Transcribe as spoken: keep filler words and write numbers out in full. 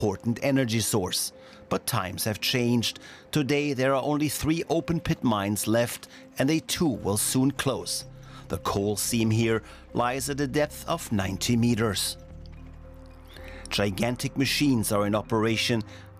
important energy source. But times have changed. Today there are only three open pit mines left, and they too will soon close. The coal seam here lies at a depth of ninety meters. Gigantic machines are in operation